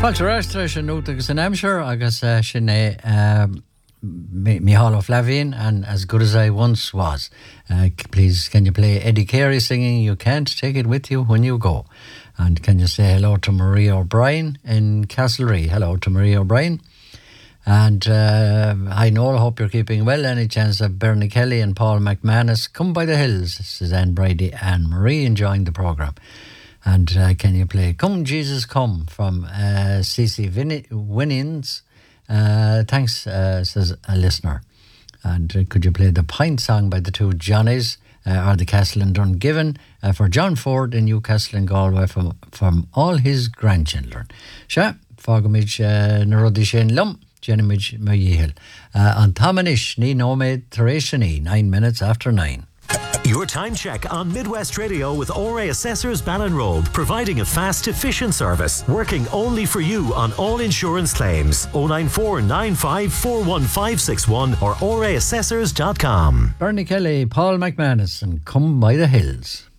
Fáiltear sin nó agus an Amsher agus sin é me Hall of Flavine and As Good As I Once Was. Please, can you play Eddie Carey singing You Can't Take It With You When You Go? And can you say hello to Maria O'Brien in Castlereagh? Hello to Maria O'Brien. And I know, I hope you're keeping well. Any chance of Bernie Kelly and Paul McManus? Come by the hills. Suzanne Brady and Marie enjoying the programme. And can you play Come Jesus Come from C.C. Winans? Thanks, says a listener. And could you play the Pint Song by the two Johnnies, or the Castle and Dungiven, for John Ford in Newcastle and Galway from all his grandchildren. Sha, Fogamij Narodi Shane Lum, Jenimij Mayihil. On Tamanish, Ni Nome Thereshani, 9 minutes after 9. Your time check on Midwest Radio with Ore Assessors Ballinrobe, providing a fast, efficient service, working only for you on all insurance claims. 094 95 41561 or oreassessors.com. Bernie Kelly, Paul McManus, and Come by the Hills.